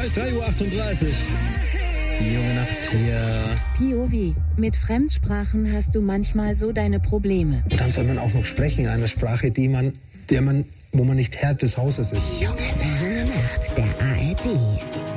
3:38 Uhr. Junge Nacht hier. POV. Mit Fremdsprachen hast du manchmal so deine Probleme. Und dann soll man auch noch sprechen in einer Sprache, wo man nicht Herr des Hauses ist. Die junge Nacht der ARD.